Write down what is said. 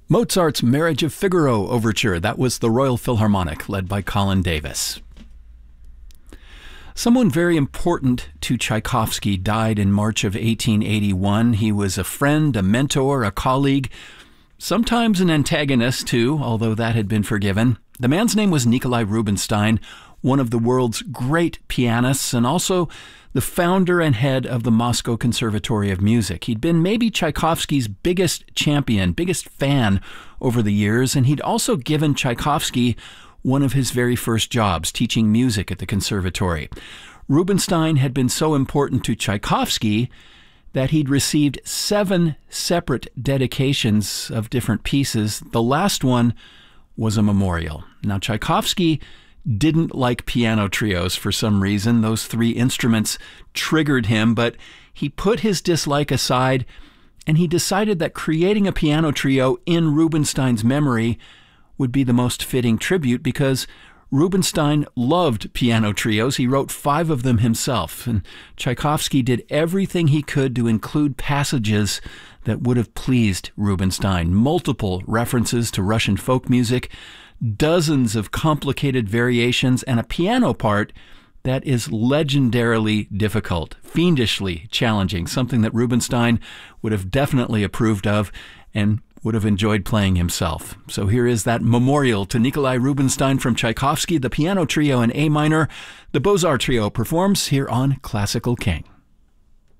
Mozart's Marriage of Figaro Overture. That was the Royal Philharmonic, led by Colin Davis. Someone very important to Tchaikovsky died in March of 1881. He was a friend, a mentor, a colleague, sometimes an antagonist too, although that had been forgiven. The man's name was Nikolai Rubinstein, one of the world's great pianists and also the founder and head of the Moscow Conservatory of Music. He'd been maybe Tchaikovsky's biggest champion, biggest fan over the years, and he'd also given Tchaikovsky one of his very first jobs, teaching music at the conservatory. Rubinstein had been so important to Tchaikovsky that he'd received 7 separate dedications of different pieces. The last one was a memorial. Now, Tchaikovsky didn't like piano trios for some reason. Those 3 instruments triggered him, but he put his dislike aside and he decided that creating a piano trio in Rubinstein's memory would be the most fitting tribute because Rubinstein loved piano trios. He wrote 5 of them himself, and Tchaikovsky did everything he could to include passages that would have pleased Rubinstein. Multiple references to Russian folk music, dozens of complicated variations, and a piano part that is legendarily difficult, fiendishly challenging, something that Rubinstein would have definitely approved of and would have enjoyed playing himself. So here is that memorial to Nikolai Rubinstein from Tchaikovsky, the piano trio in A minor. The Beaux-Arts Trio performs here on Classical King.